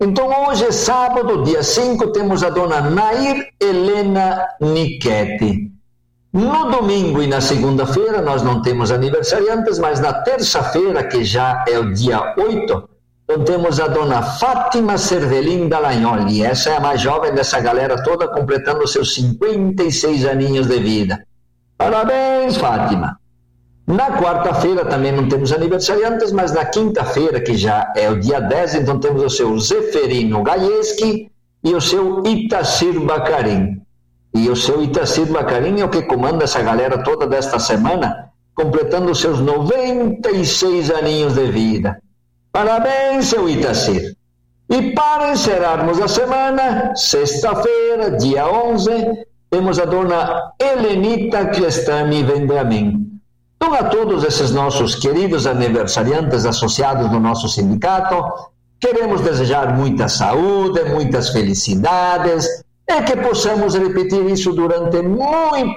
Então, hoje é sábado, dia 5, temos a dona Nair Helena Nichetti. No domingo e na segunda-feira nós não temos aniversariantes, mas na terça-feira, que já é o dia 8, então temos a dona Fátima Cervelin Dalagnoli. Essa é a mais jovem dessa galera toda, completando seus 56 aninhos de vida. Parabéns, Fátima! Na quarta-feira também não temos aniversariantes, mas na quinta-feira, que já é o dia 10, então temos o seu Zeferino Gaieski e o seu Itacir Bacarim. E o seu Itacir Bacarim é o que comanda essa galera toda desta semana, completando seus 96 aninhos de vida. Parabéns, seu Itacir! E para encerrarmos a semana, sexta-feira, dia 11, temos a dona Helenita Crestani Vendramin. Então, a todos esses nossos queridos aniversariantes associados no nosso sindicato, queremos desejar muita saúde, muitas felicidades, e que possamos repetir isso durante muito